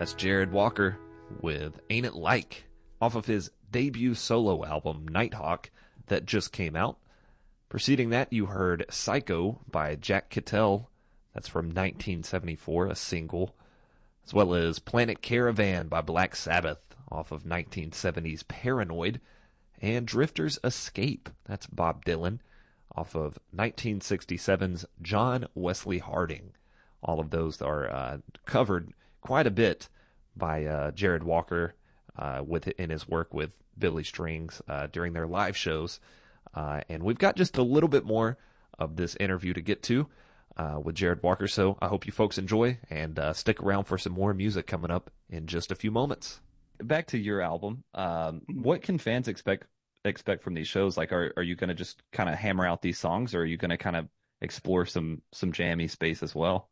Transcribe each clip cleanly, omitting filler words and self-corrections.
That's Jared Walker with Ain't It Like off of his debut solo album, Nighthawk, that just came out. Preceding that, you heard Psycho by Jack Cattell. That's from 1974, a single. As well as Planet Caravan by Black Sabbath off of 1970's Paranoid. And Drifter's Escape, that's Bob Dylan, off of 1967's John Wesley Harding. All of those are covered quite a bit by Jared Walker in his work with Billy Strings during their live shows. And we've got just a little bit more of this interview to get to with Jared Walker, so I hope you folks enjoy and stick around for some more music coming up in just a few moments. Back to your album, what can fans expect from these shows? Like, are you going to just kind of hammer out these songs, or are you going to kind of explore some jammy space as well?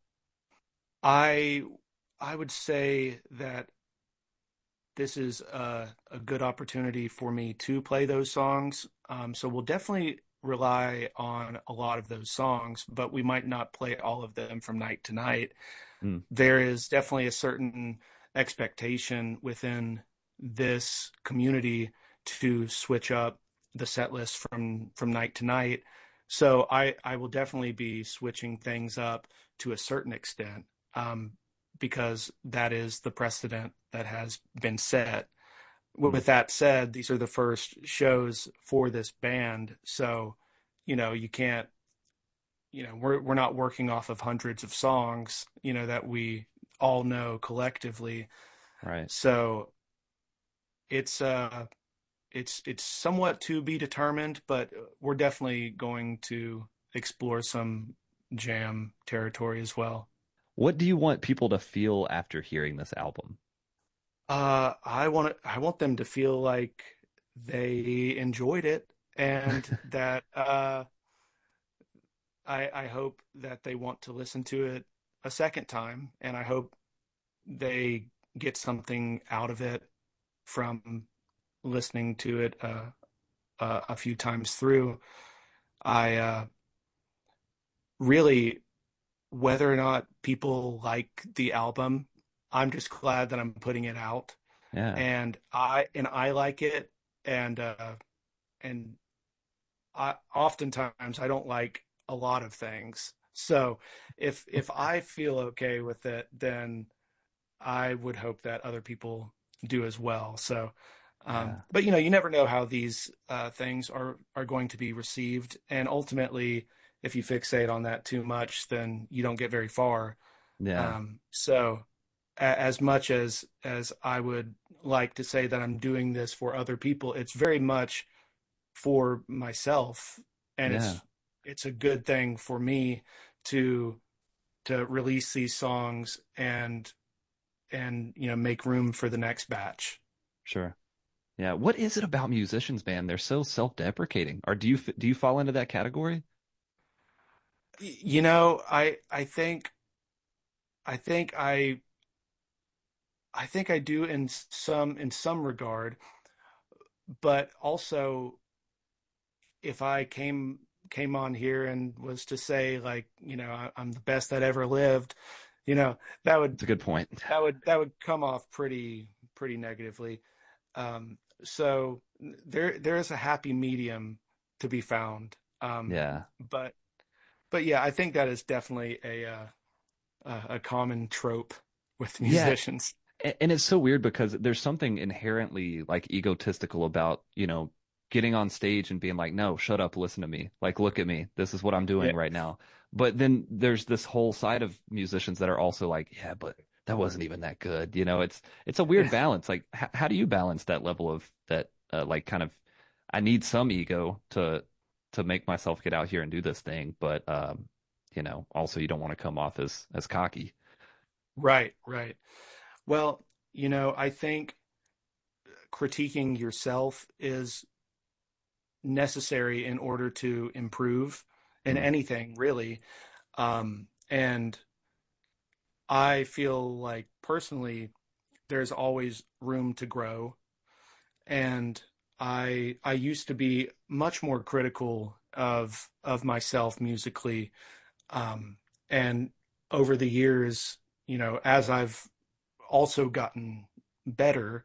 I would say that this is a good opportunity for me to play those songs. So we'll definitely rely on a lot of those songs, but we might not play all of them from night to night. Mm. There is definitely a certain expectation within this community to switch up the set list from night to night. So I will definitely be switching things up to a certain extent, because that is the precedent that has been set. With that said, these are the first shows for this band, so you can't, we're not working off of hundreds of songs, that we all know collectively. Right. So it's somewhat to be determined, but we're definitely going to explore some jam territory as well. What do you want people to feel after hearing this album? I want them to feel like they enjoyed it, and that I hope that they want to listen to it a second time, and I hope they get something out of it from listening to it a few times through. I really, whether or not people like the album, I'm just glad that I'm putting it out, Yeah. and I like it, and and I oftentimes I don't like a lot of things. So if I feel okay with it, then I would hope that other people do as well. So, Yeah. but you never know how these things are going to be received, and ultimately, if you fixate on that too much, then you don't get very far. Yeah. So as much as I would like to say that I'm doing this for other people, it's very much for myself, and Yeah. it's a good thing for me to release these songs and make room for the next batch. Sure. Yeah. What is it about musicians, man? They're so self-deprecating. Or do you fall into that category? I think I do in some regard, but also if I came on here and was to say, like, I'm the best that ever lived, you know that would It's a good point. that would come off pretty negatively. So there is a happy medium to be found. Yeah. But yeah, I think that is definitely a common trope with Yeah. musicians. And it's so weird because there's something inherently like egotistical about, getting on stage and being like, no, shut up, listen to me. Like, look at me. This is what I'm Yeah, doing right now. But then there's this whole side of musicians that are also like, yeah, but that wasn't even that good. It's a weird yeah, balance. Like, how do you balance that level of that, like kind of, I need some ego to make myself get out here and do this thing, but also you don't want to come off as cocky. right, right. Well, I think critiquing yourself is necessary in order to improve in Mm, anything, really. And I feel like personally, there's always room to grow. And I used to be much more critical of myself musically. And over the years, as I've also gotten better,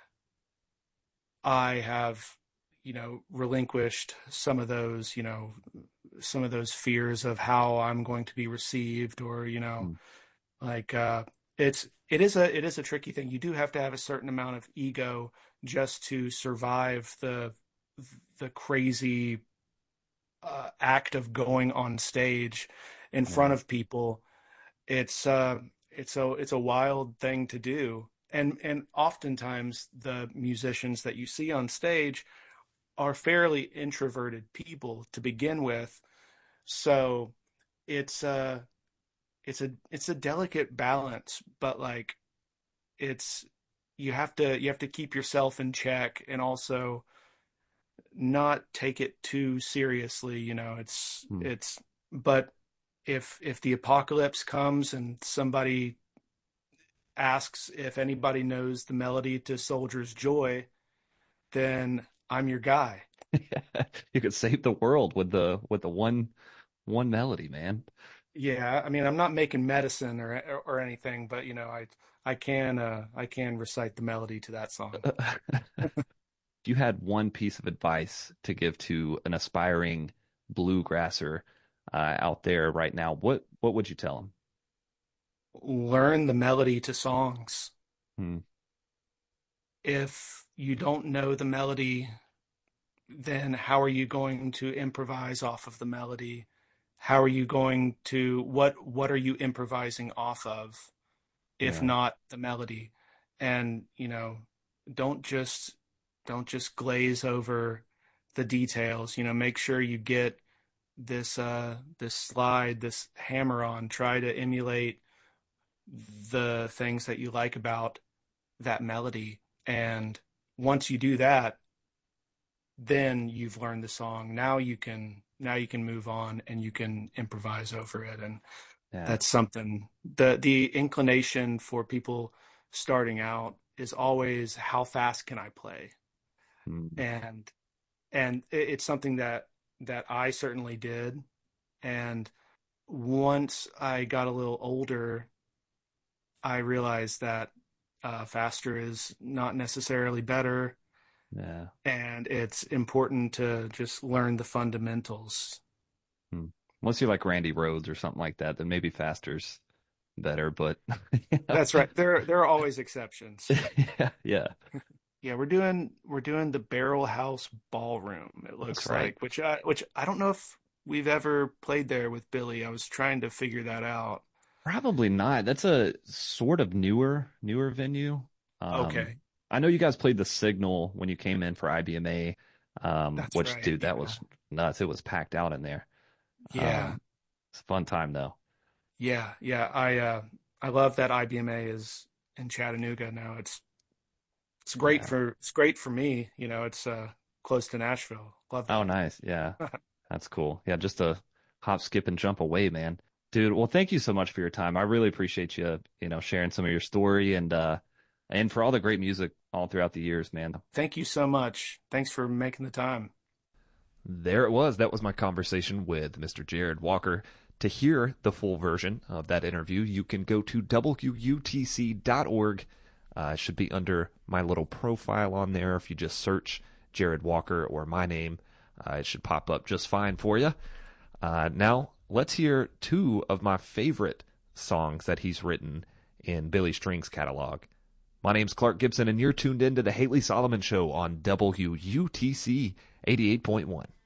I have, relinquished some of those, some of those fears of how I'm going to be received, or, Mm. like it is a tricky thing. You do have to have a certain amount of ego just to survive the crazy act of going on stage in front Yeah. of people. It's a wild thing to do, and oftentimes the musicians that you see on stage are fairly introverted people to begin with. So it's it's a delicate balance, but like it's you have to keep yourself in check, and also not take it too seriously. It's Mm. it's but if the apocalypse comes and somebody asks if anybody knows the melody to Soldier's Joy, then I'm your guy. You could save the world with the one melody, man. Yeah, I mean, I'm not making medicine or anything, but I can recite the melody to that song. If you had one piece of advice to give to an aspiring bluegrasser out there right now, what would you tell him? Learn the melody to songs. Hmm. If you don't know the melody, then how are you going to improvise off of the melody? How are you going to what are you improvising off of, if Yeah. not the melody? And, don't just don't just glaze over the details. Make sure you get this slide, this hammer on. Try to emulate the things that you like about that melody. And once you do that, then you've learned the song. Now you can move on and you can improvise over it. And Yeah. that's something, the inclination for people starting out is always, how fast can I play? Hmm. And it's something that I certainly did. And once I got a little older, I realized that faster is not necessarily better, Yeah. and it's important to just learn the fundamentals. Hmm. Unless you like Randy Rhodes or something like that, then maybe faster's better, but you know. That's right. There are always exceptions. Yeah, yeah, Yeah, we're doing the Barrel House Ballroom, it that's looks right. like, which I don't know if we've ever played there with Billy. I was trying to figure that out. Probably not. That's a sort of newer venue. Um, Okay, I know you guys played the Signal when you came in for IBMA, that's which, right. dude, that Yeah. was nuts. It was packed out in there. Yeah. Um, it's a fun time though. Yeah. Yeah. I love that IBMA is in Chattanooga now. Yeah. It's great for me. It's close to Nashville. Love Oh, that. nice. Yeah, that's cool. Yeah, just a hop, skip, and jump away, man. Dude, well, thank you so much for your time. I really appreciate you, sharing some of your story and for all the great music all throughout the years, man. Thank you so much. Thanks for making the time. There it was. That was my conversation with Mr. Jared Walker. To hear the full version of that interview, you can go to WUTC.org. It should be under my little profile on there. If you just search Jared Walker or my name, it should pop up just fine for you. Now, let's hear two of my favorite songs that he's written in Billy String's catalog. My name's Clark Gibson, and you're tuned in to the Haley Solomon Show on WUTC 88.1.